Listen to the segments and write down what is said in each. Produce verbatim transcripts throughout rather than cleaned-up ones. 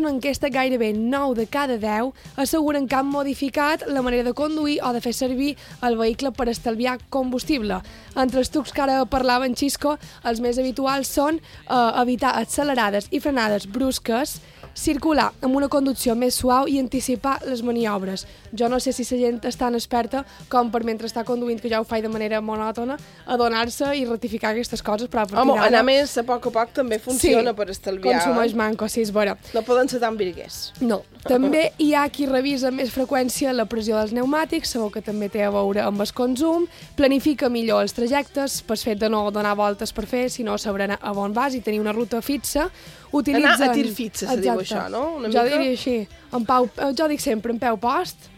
una enquesta, gairebé nou de cada deu asseguren que han modificat la manera de conduir o de fer servir el vehicle per estalviar combustible. Entre els trucs que ara parlava en Xisco, els més habituals són eh, evitar accelerades i frenades brusques, circular amb una conducció més suau i anticipar les maniobres. Jo no sé si la gent és tan experta com per mentre està conduint, que jo ho faig de manera monòtona, adonar-se i ratificar aquestes coses, però a partir Home, d'ara... anar més a poc a poc també funciona sí, per estalviar. consumeix manco, sí, és vera. No poden ser tan virguers. No. També hi ha qui revisa amb més freqüència la pressió dels pneumàtics, sabeu que també té a veure amb el consum, planifica millor els trajectes, pel fet de no donar voltes per fer, sinó saber a on vas i tenir una ruta fixa. Utilitzen... Anar a tir fixa, se diu això, no? Una jo mica? diria així. En pau, jo dic sempre en peu post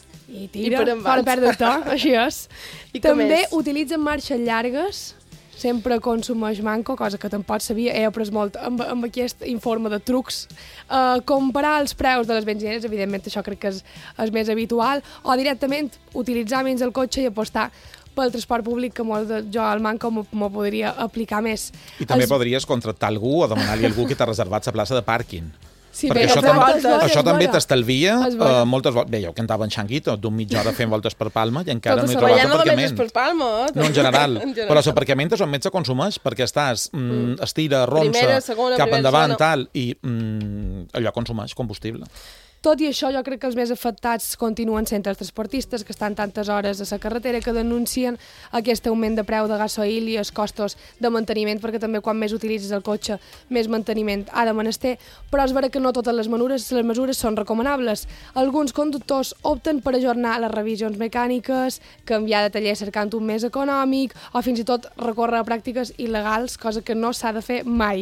i tira, I per fora perdre to, així és. I com També és? utilitzen marxes llargues, sempre consumeix manco, cosa que tampoc sabia, he après molt amb, amb aquest informe de trucs. Uh, comparar els preus de les benzineres, evidentment això crec que és, és més habitual, o directament utilitzar menys el cotxe i apostar pel transport públic, que molt de, jo al manco m'ho podria aplicar més. I també es... podries contractar algú o demanar-li a algú que t'ha reservat la plaça de pàrquing. Sí, perquè bé, això, exacte, tam és vera, això és també vera. t'estalvia És vera. uh, moltes voltes. Bé, jo que andava en xanguito d'un mitja hora fent voltes per Palma i encara Tot no he això, trobat ja no només aparcament. és per Palma, eh? No, en general. En general. Però l'aparcament és on més se consumeix, perquè estàs, mm, estira, ronsa, Primera, segona, cap primera endavant, zona. tal, i mm, allò consumeix combustible. Tot i això, jo crec que els més afectats continuen sent els transportistes, que estan tantes hores a la carretera, que denuncien aquest augment de preu de gasoil i els costos de manteniment, perquè també quan més utilitzes el cotxe, més manteniment ha de menester, però és vera que no totes les mesures, les mesures són recomanables. Alguns conductors opten per ajornar les revisions mecàniques, canviar de taller cercant un més econòmic, o fins i tot recórrer a pràctiques il·legals, cosa que no s'ha de fer mai.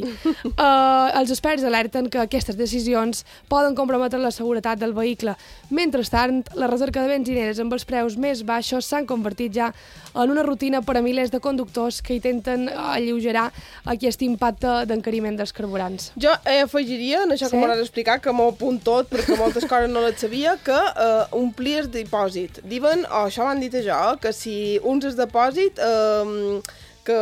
uh, els experts alerten que aquestes decisions poden comprometre la seguretat seguretat del vehicle. Mentrestant, la recerca de benzineres amb els preus més baixos s'han convertit ja en una rutina per a milers de conductors que intenten alleugerar aquest impacte d'encariment dels carburants. Jo eh, afegiria, en això Sí? que m'ho has d'explicar, que m'ho apunt tot, perquè moltes coses no les sabia, que eh, omplies dipòsit. Diuen, o oh, això m'han dit jo, que si uns és dipòsit, eh, que,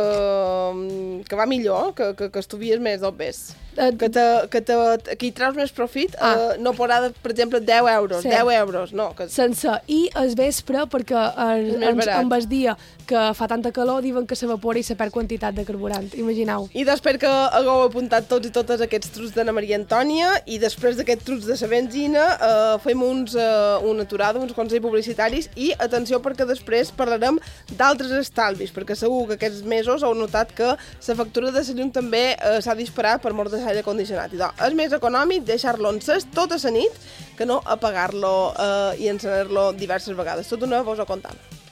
que va millor, que, que, que estuvies més dos ves. Que, te, que, te, que hi treus més profit, ah. eh, no podrà, de, per exemple, deu euros, sí. deu euros, no. Que... Sense, i el vespre, perquè el, ens, amb el dia que fa tanta calor, diuen que s'evapora i se perd quantitat de carburant, imagineu. I després que hagueu apuntat tots i totes aquests trucs d'Anna Maria Antònia, i després d'aquests trucs de la benzina, eh, fem uns, eh, una aturada, uns consells publicitaris, i atenció perquè després parlarem d'altres estalvis, perquè segur que aquests mesos heu notat que la factura de la llum també eh, s'ha disparat per mort de l'aire condicionat. I doncs, és més econòmic deixar-lo encès tota la nit que no apagar-lo eh, i encenar-lo diverses vegades. Tot una vos ho contant.